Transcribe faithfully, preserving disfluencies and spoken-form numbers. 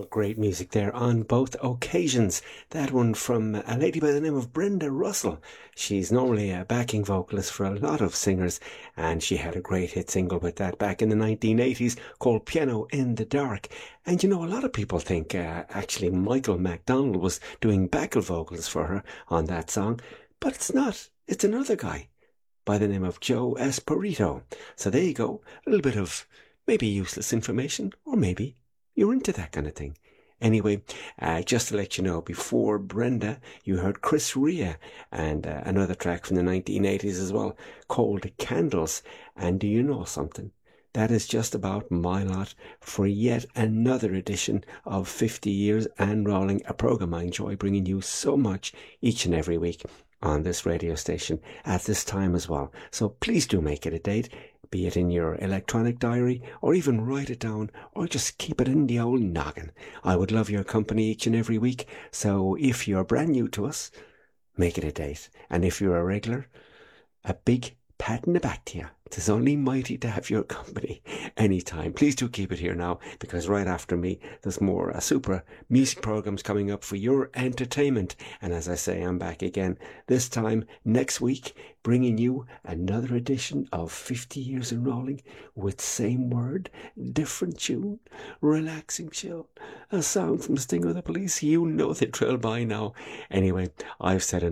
Oh, great music there on both occasions. That one from a lady by the name of Brenda Russell. She's normally a backing vocalist for a lot of singers, and she had a great hit single with that back in the nineteen eighties called Piano in the Dark. And you know, a lot of people think uh, actually Michael McDonald was doing backing vocals for her on that song, but it's not. It's another guy by the name of Joe Espirito. So there you go, a little bit of maybe useless information, or maybe you're into that kind of thing. Anyway, uh, just to let you know, before Brenda, you heard Chris Rea and uh, another track from the nineteen eighties as well called Candles. And do you know something? That is just about my lot for yet another edition of fifty years and rolling, a programme I enjoy bringing you so much each and every week on this radio station at this time as well. So please do make it a date, be it in your electronic diary, or even write it down, or just keep it in the old noggin. I would love your company each and every week, so if you're brand new to us, make it a date. And if you're a regular, a big pat in the back to you. It's only mighty to have your company anytime. Please do keep it here now, because right after me, there's more uh, super music programs coming up for your entertainment. And as I say, I'm back again, this time next week, bringing you another edition of fifty years and rolling with same word, different tune, relaxing show, a song from Sting of the Police. You know the drill by now. Anyway, I've said enough.